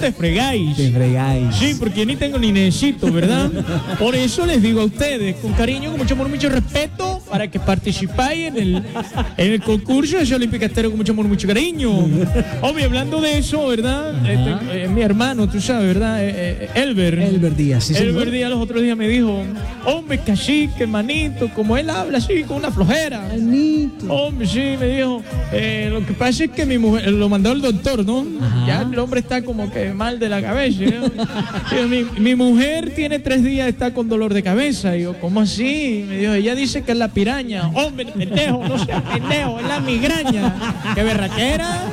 te fregáis. Te fregáis. Sí, porque ni tengo ni necesito, ¿verdad? Por eso les digo a ustedes, con cariño, con mucho amor, mucho respeto, para que participáis en el concurso de Ciudad Olímpica Estéreo con mucho amor, mucho cariño. Hombre, hablando de eso, ¿verdad? Mi hermano, tú sabes, ¿verdad? Elber Díaz, sí, Elber señor. Díaz los otros días me dijo, hombre, cacique, manito, como él habla así, con una flojera. Manito. Hombre, sí, me dijo, lo que pasa es que mi mujer, lo mandó el doctor, ¿no? Ajá. Ya el hombre está como que mal de la cabeza. ¿No? Digo, mi mujer tiene 3 días, está con dolor de cabeza. Y yo, ¿cómo así? Me dijo, ella dice que es la piraña. Hombre, pendejo, no seas pendejo, es la migraña. ¡Qué berraquera!